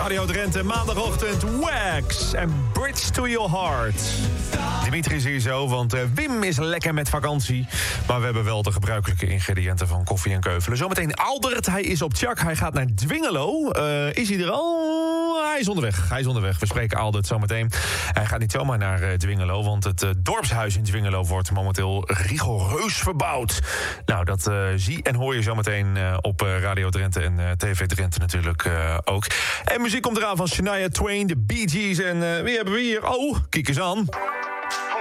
Radio Drenthe, maandagochtend, Wax en Bridge to Your Heart. Dimitri is hier zo, want Wim is lekker met vakantie. Maar we hebben wel de gebruikelijke ingrediënten van koffie en keuvelen. Zometeen Aldert, hij is op Tjak, hij gaat naar Dwingelo. Is hij er al? Hij is onderweg. We spreken Aldert zometeen. Hij gaat niet zomaar naar Dwingelo, want het dorpshuis in Dwingelo wordt momenteel rigoureus verbouwd. Nou, dat zie en hoor je zometeen op Radio Drenthe en TV Drenthe natuurlijk ook. En muziek komt eraan van Shania Twain, de Bee Gees en wie hebben we hier? Oh, kijk eens aan.